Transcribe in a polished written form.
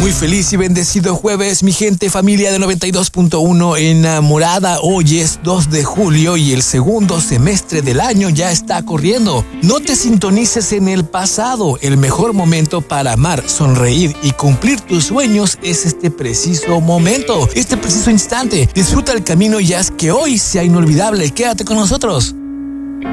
Muy feliz y bendecido jueves, mi gente, familia de 92.1 enamorada. Hoy es 2 de julio y el segundo semestre del año ya está corriendo. No te sintonices en el pasado. El mejor momento para amar, sonreír y cumplir tus sueños es este preciso momento, este preciso instante. Disfruta el camino y haz que hoy sea inolvidable. Quédate con nosotros.